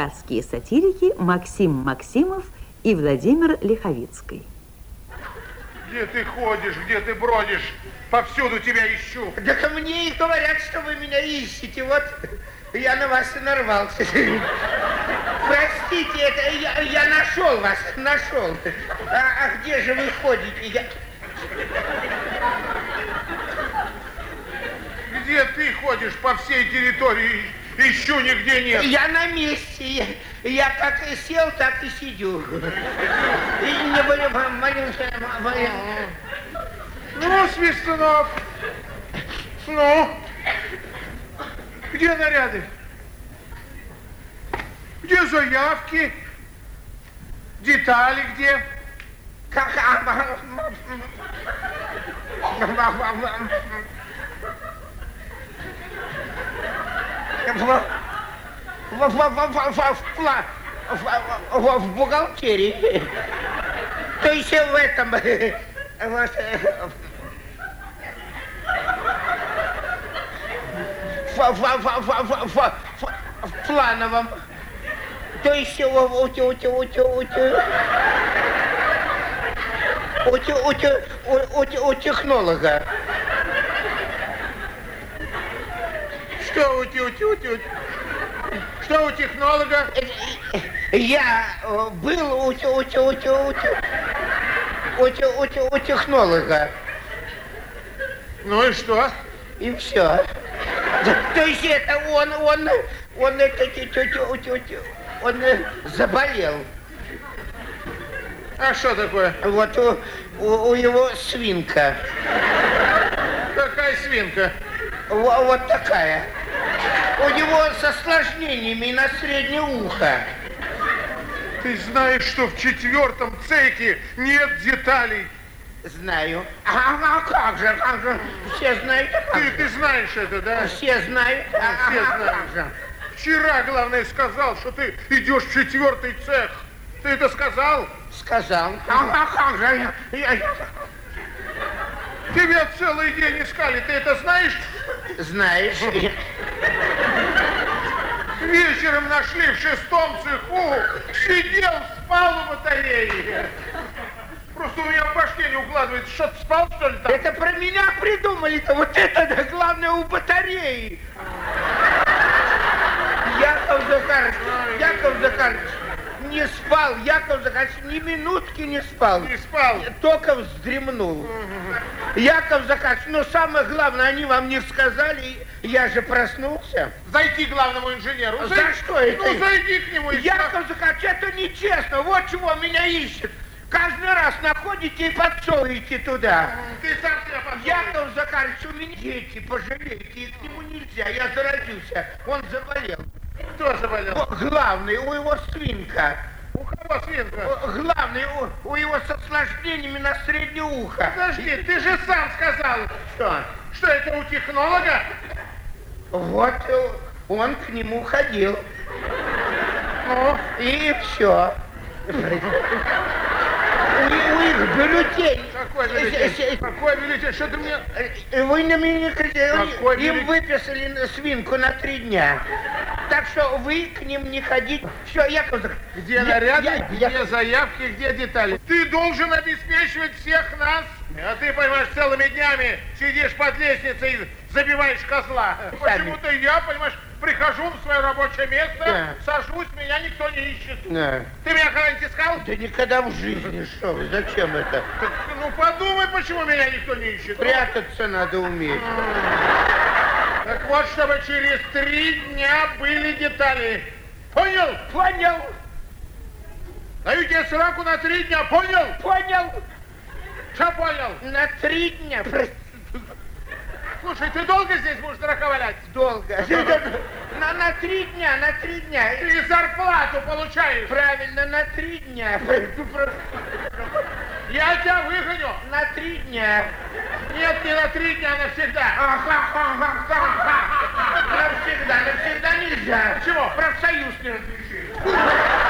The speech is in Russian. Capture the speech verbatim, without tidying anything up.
ленинградские сатирики Максим Максимов и Владимир Лиховицкий. Где ты ходишь, где ты бродишь? Повсюду тебя ищу. Да ко мне и говорят, что вы меня ищете. Вот я на вас и нарвался. Простите, это я, я нашел вас, нашел. А, а где же вы ходите? Я... Где ты ходишь по всей территории? Ищу, нигде нет. Я на месте. Я, я как и сел, так и сидю. И не более... Ну, Свистунов, ну, где наряды? Где заявки? Детали где? Как... В, в, в, в, в, в, в бухгалтерии. То есть в этом... Вот, в, в, в, в, в, в, в плановом. То есть у, у, у, у, у, у, у, у, у технолога. Что у, у, у, что у технолога? Я был у, у, у, у, у, у, у, у технолога. Ну и что? И все. То есть это он, он, он, это, он заболел. А что такое? Вот у, у, у его свинка. Какая свинка? Во, вот такая. У него с осложнениями на среднее ухо. Ты знаешь, что в четвертом цехе нет деталей? Знаю. А, а как же, как же? Все знают. Ты, ты знаешь это, да? Все знают. А, Все а, знают. как же? Вчера, главное, сказал, что ты идешь в четвертый цех. Ты это сказал? Сказал. А, а как же? Я, я... Тебя целый день искали, ты это знаешь? Знаешь. Вечером нашли в шестом цеху, сидел, спал у батареи. Просто у меня в башке не укладывается. Что, ты спал, что ли, там? Это про меня придумали-то. Вот это, да, главное, у батареи. Яков Захарович, Яков Захарович, не спал. Яков Захарович ни минутки не спал. Не спал? Только вздремнул. Угу. Яков Захарович, но самое главное, они вам не сказали. Я же проснулся. Зайди к главному инженеру. За Зай... что это? Ну, зайди к нему. Яков Захарович, это нечестно. Вот чего меня ищет. Каждый раз находите и подсовываете туда. Ты сам себя подсовываешь. Яков Захарович, у меня дети, пожалейте, и к нему нельзя. Я заразился. Он заболел. Кто заболел? О, главный, у его свинка. У кого свинка? О, главный, у, у его с осложнениями на среднее ухо. Подожди, ты же сам сказал. Что? Что это у технолога? Вот он к нему ходил. Ну? И все. У, у их бюллетень. Какой бюллетень? Какой бюллетень? Что ты мне... Вы на меня... Какой им бюллетень? выписали свинку на три дня. Так что вы к ним не ходите. Все, Яков Захарович. Где я, наряды, я, где я... заявки, где детали? Ты должен обеспечивать всех нас. А ты, понимаешь, целыми днями сидишь под лестницей и забиваешь козла. Почему-то я, понимаешь, прихожу на свое рабочее место, да. Сажусь, меня никто не ищет. Да. Ты меня когда-нибудь искал? Да никогда в жизни, что вы, зачем это? Так, ну подумай, почему меня никто не ищет. Прятаться надо уметь. Так вот, чтобы через три дня были детали. Понял? Понял. Даю тебе сроку на три дня, понял? Понял. Что понял? На три дня. Слушай, ты долго здесь будешь драковалять? Долго. На, на три дня, на три дня. Ты зарплату получаешь? Правильно, на три дня. Я тебя выгоню. На три дня. Нет, не на три дня, а навсегда. Навсегда, навсегда нельзя. Чего? Профсоюз не разрешит.